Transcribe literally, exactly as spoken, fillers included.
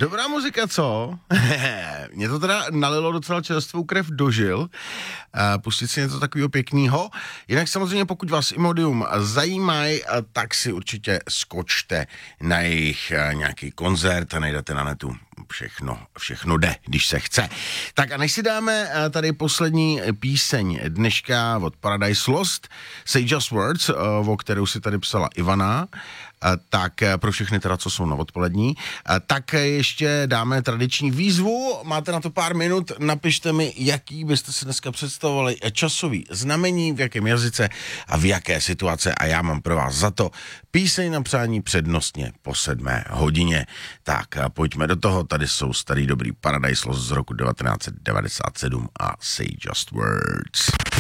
Dobrá muzika, co? Mě to teda nalilo docela čerstvou krev do žil. Pustit si něco takového pěkného. Jinak samozřejmě, pokud vás Imodium zajímají, tak si určitě skočte na jejich nějaký koncert a najdete na netu. Všechno, všechno jde, když se chce. Tak a než si dáme tady poslední píseň dneška od Paradise Lost, Say Just Words, o kterou si tady psala Ivana, tak pro všechny teda, co jsou na odpolední, tak ještě dáme tradiční výzvu. Máte na to pár minut, napište mi, jaký byste si dneska představovali časový znamení, v jakém jazyce a v jaké situace a já mám pro vás za to píseň na přání přednostně po sedmé hodině. Tak pojďme do toho, tady jsou starý dobrý Paradise Lost z roku devatenáct set devadesát sedm a Say Just Words.